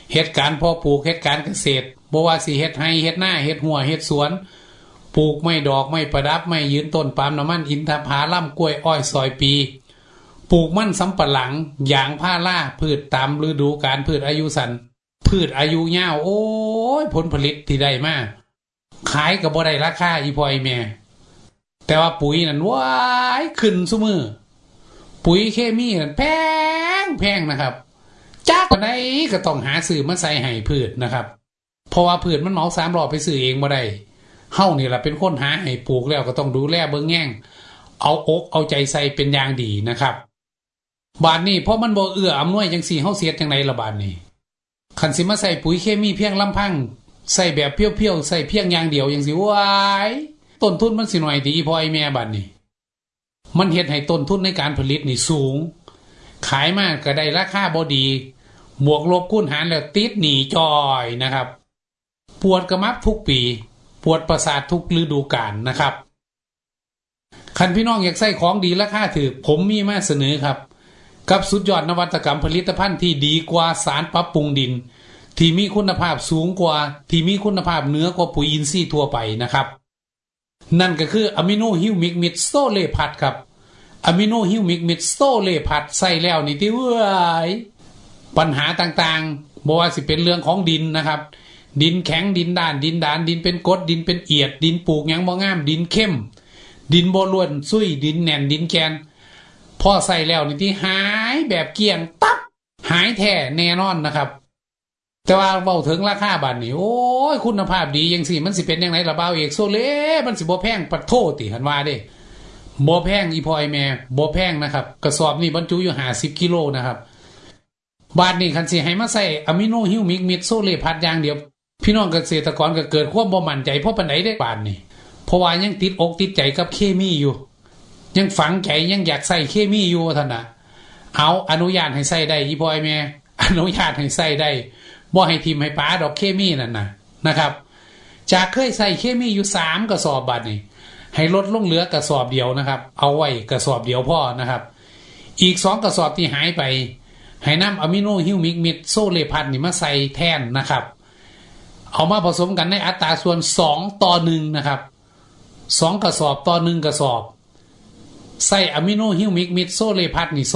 เฮ็ดการเพาะปลูกเฮ็ดการเกษตรบ่ว่าสิเฮ็ดไร่เฮ็ดนาเฮ็ดหัวเฮ็ดสวนปลูกไม้ดอกไม้ประดับไม้ยืนต้นปาล์มน้ำมันอินทผลัมกล้วยอ้อยซอยปีปลูกมันสำปะหลังยางพาราพืชตามฤดูกาลพืชอายุสั้นพืชอายุยาวโอ้ยผลผลิตที่ได้มาขายก็บ่ได้ราคาอีพ่ออีแม่แต่ว่าปุ๋ยนั่นว้ายขึ้นซุมื้อปุ๋ยเคมีนั่นแพงนะครับจักปานใดก็ต้องหาซื้อมาใส่ให้พืชนะครับเพราะว่าพืชมันเหมา3รอบไปซื้อเองบ่ได้เฮานี่ล่ะเป็นคนหาให้ปลูกแล้วก็ต้องดูแลเบิ่งแย่งเอาอกเอาใจใส่เป็นอย่างดีนะครับบาดนี้เพราะมันบ่เอื้ออำนวยจังซี่เฮาเสียจังได๋ล่ะบาดนี้คันสิมาใส่ปุ๋ยเคมีเพียงลำพังใส่แบบเพียวๆใส่เพียงอย่างเดียวจังซี่ว้ายต้นทุนมันสิน้อยติพ่อไอ้แม่บาดนี้มันเฮ็ดให้ต้นทุนในการผลิตนี่สูงขายมาก็ได้ราคาบ่ดีบวกลบคูณหารแล้วติดหนี้จอยนะครับปวดกระมับทุกปีปวดประสาททุกฤดูกาลนะครับคันพี่น้องอยากใส่ของดีราคาถูกผมมีมาเสนอครับกับสุดยอดนวัตกรรมผลิตภัณฑ์ที่ดีกว่าสารปรับปรุงดินที่มีคุณภาพสูงกว่าที่มีคุณภาพเหนือกว่าปุ๋ยอินทรีย์ทั่วไปนะครับนั่นก็คืออะมิโนฮิวมิกมิดโซเลพัดครับอะมิโนฮิวมิกมิดโซเลพัดใส่แล้วนี่ที่เว้ยปัญหาต่างๆบ่ว่าสิเป็นเรื่องของดินนะครับดินแข็งดินด้านดินเป็นกรดดินเป็นเอียดดินปลูกหยังบ่งามดินเข้มดินบ่ล้วนซุยดินแน่นดินแกนพอใส่แล้วนี่ที่หายแบบเกลี้ยงตับหายแท้แน่นอนนะครับแต่ว่าเว้าถึงราคาบาดนี้โอ้ยคุณภาพดีจังซี่มันสิเป็นจังได๋ล่ะบ่าวเอกโซเลมันสิบ่แพงปะโทติหั่นว่าเด้บ่แพงอีพ่อไอ้แม่บ่แพงนะครับกระสอบนี้บรรจุอยู่50กิโลนะครับบาดนี้คันสิให้มาใส่อะมิโนฮิวมิกมิดโซเลพัดอย่างเดียวพี่น้องเกษตรกรก็เกิดความบ่มั่นใจเพราะปานใดเด้บาดนี้เพราะว่ายังติดอกติดใจกับเคมีอยู่ยังฝังใจยังอยากใส่เคมีอยู่ท่านน่ะเอาอนุญาตให้ใส่ได้อีพ่อไอ้แม่อนุญาตให้ใส่ได้บ่ให้ทิ่มให้ปาดอกเคมีนั่นน่ะนะครับจากเคยใส่เคมีอยู่3กระสอบบาดนี้ให้ลดลงเหลือกระสอบเดียวนะครับเอาไว้กระสอบเดียวพอนะครับอีก2กระสอบที่หายไปให้นำอะมิโนฮิวมิกมิดโซเลพัดนี่มาใส่แทนนะครับเอามาผสมกันในอัตราส่วน2:1นะครับ2กระสอบต่อ1กระสอบใส่อะมิโนฮิวมิกมิดโซเลพัดนี่